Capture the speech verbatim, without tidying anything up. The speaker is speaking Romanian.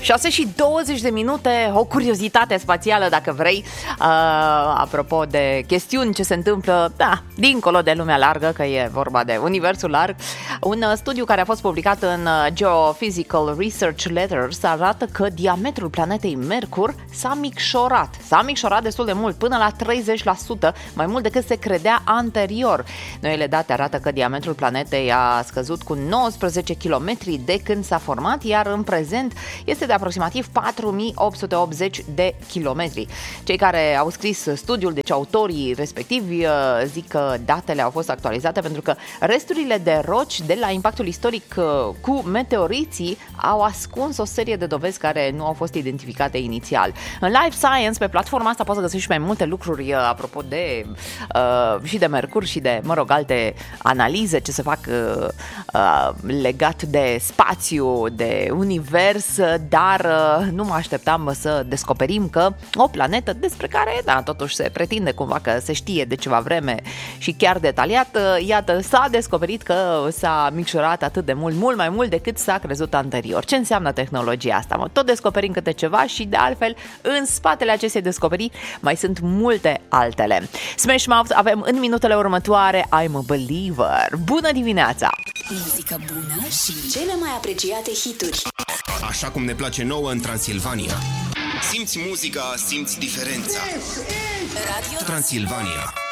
șase și douăzeci de minute, o curiozitate spațială dacă vrei, uh, apropo de chestiuni ce se întâmplă, da, dincolo de lumea largă, că e vorba de universul larg. Un uh, studiu care a fost publicat în uh, Geophysical Research Letters arată că diametrul planetei Mercur s-a micșorat. S-a micșorat destul de mult, până la treizeci la sută, mai mult decât se credea anterior. Noile date arată că diametrul planetei a scăzut cu nouăsprezece kilometri de când s-a format, iar în prezent este de aproximativ patru mii opt sute optzeci de kilometri. Cei care au scris studiul, deci autorii respectivi, zic că datele au fost actualizate pentru că resturile de roci de la impactul istoric cu meteoriții au ascuns o serie de dovezi care nu au fost identificate inițial. În Life Science, pe platforma asta, poți să găsești mai multe lucruri apropo de uh, și de Mercur și de, mă rog, alte analize ce se fac uh, uh, legat de spațiu, de univers, dar uh, nu mă așteptam să descoperim că o planetă despre care, da, totuși se pretinde cumva că se știe de ceva vreme și chiar detaliat, uh, iată, s-a descoperit că s-a micșorat atât de mult, mult mai mult decât s-a crezut anterior. Ce înseamnă tehnologia asta? Mă, tot descoperim câte ceva și, de altfel, în spatele acestei descoperiri mai sunt multe altele. Smash Mouth avem în minutele următoare I'm a Believer. Bună dimineața! Muzică bună și cele mai apreciate hituri. Așa cum ne place nouă în Transilvania. Simți muzica, simți diferența. Radio Transilvania.